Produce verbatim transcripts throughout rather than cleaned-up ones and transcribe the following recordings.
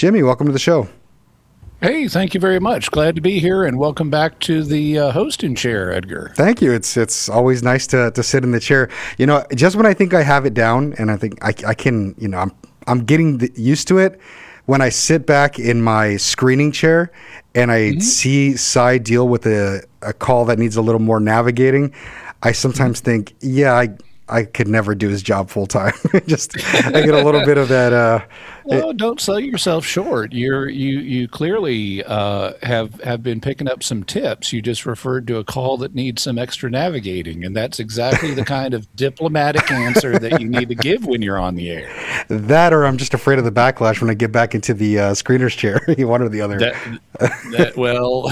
Jimmy, welcome to the show. Hey, thank you very much. Glad to be here, and welcome back to the uh, hosting chair, Edgar. Thank you. It's it's always nice to to sit in the chair. You know, just when I think I have it down, and I think I, I can, you know, I'm I'm getting the, used to it. When I sit back in my screening chair and I mm-hmm. see Cy deal with a, a call that needs a little more navigating, I sometimes mm-hmm. think, yeah, I I could never do his job full time. Just I get a little bit of that. Uh, well, don't sell yourself short. You're you you clearly uh, have have been picking up some tips. You just referred to a call that needs some extra navigating, and that's exactly the kind of diplomatic answer that you need to give when you're on the air. That, or I'm just afraid of the backlash when I get back into the uh, screener's chair. One or the other. That, that, well,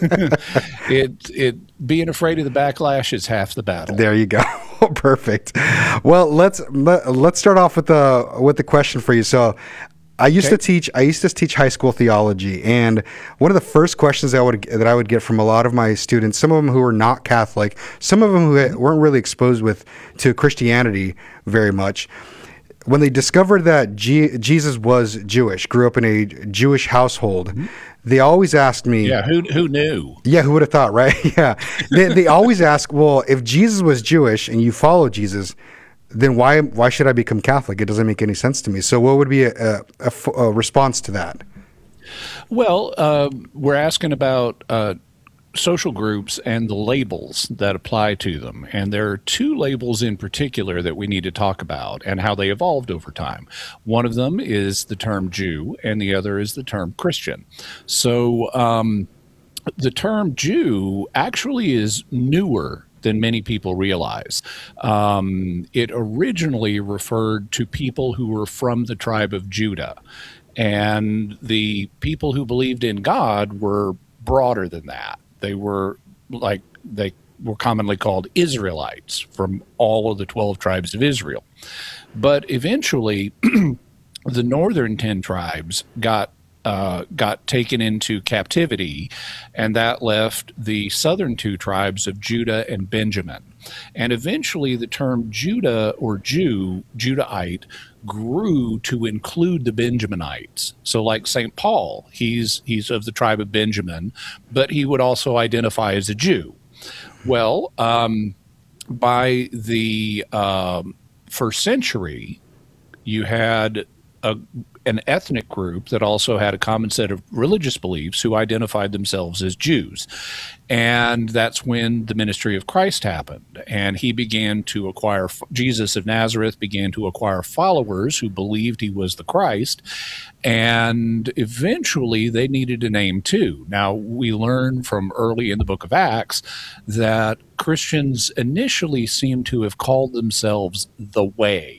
it it being afraid of the backlash is half the battle. There you go. Perfect. Well, let's let, let's start off with the with the question for you. So, I used okay. to teach. I used to teach high school theology, and one of the first questions that I would that I would get from a lot of my students, some of them who were not Catholic, some of them who weren't really exposed with to Christianity very much, when they discovered that G- Jesus was Jewish, grew up in a Jewish household. Mm-hmm. They always asked me, yeah, who who knew? Yeah, who would have thought, right? Yeah. They, they always ask, well, if Jesus was Jewish and you follow Jesus, then why why should I become Catholic? It doesn't make any sense to me. So what would be a, a, a response to that? Well, uh, we're asking about uh, social groups and the labels that apply to them. And there are two labels in particular that we need to talk about and how they evolved over time. One of them is the term Jew, and the other is the term Christian. So um, the term Jew actually is newer than many people realize. Um, it originally referred to people who were from the tribe of Judah. And the people who believed in God were broader than that. They were like, they were commonly called Israelites from all of the twelve tribes of Israel. But eventually, the northern ten tribes got uh, got taken into captivity, and that left the southern two tribes of Judah and Benjamin. And eventually, the term Judah or Jew, Judahite, grew to include the Benjaminites. So like Saint Paul, he's he's of the tribe of Benjamin, but he would also identify as a Jew. Well, um, by the um, first century, you had a, an ethnic group that also had a common set of religious beliefs who identified themselves as Jews. And that's when the ministry of Christ happened. And he began to acquire, Jesus of Nazareth began to acquire followers who believed he was the Christ. And eventually they needed a name too. Now, we learn from early in the book of Acts that Christians initially seem to have called themselves the Way.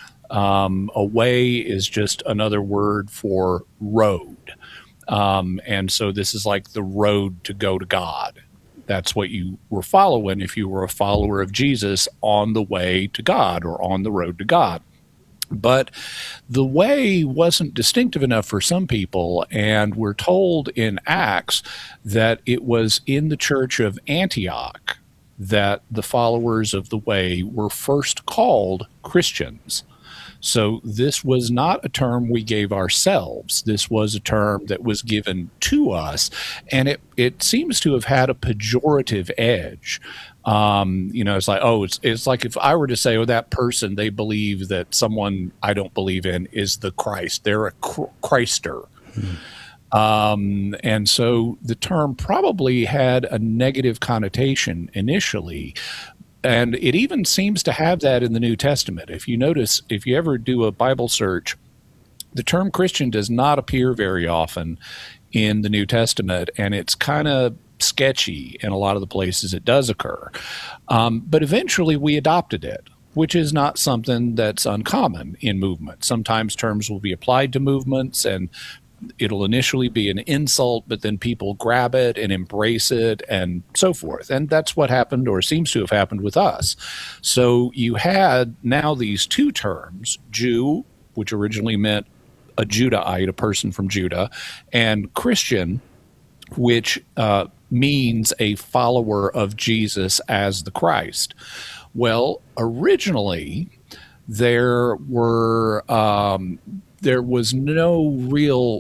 Um, a way is just another word for road. Um, and so this is like the road to go to God. That's what you were following if you were a follower of Jesus on the way to God or on the road to God. But the way wasn't distinctive enough for some people, and we're told in Acts that it was in the church of Antioch that the followers of the way were first called Christians. So this was not a term we gave ourselves. This was a term that was given to us, and it, it seems to have had a pejorative edge. Um, you know, it's like, oh, it's it's like if I were to say, oh, that person, they believe that someone I don't believe in is the Christ. They're a Christer. Hmm. Um, and so the term probably had a negative connotation initially. And it even seems to have that in the New Testament. If you notice, if you ever do a Bible search, the term Christian does not appear very often in the New Testament, and it's kind of sketchy in a lot of the places it does occur. Um, but eventually we adopted it, which is not something that's uncommon in movement. Sometimes terms will be applied to movements, and it'll initially be an insult, but then people grab it and embrace it and so forth. And that's what happened, or seems to have happened, with us. So you had now these two terms, Jew, which originally meant a Judahite, a person from Judah, and Christian, which uh, means a follower of Jesus as the Christ. Well, originally there were um, there was no real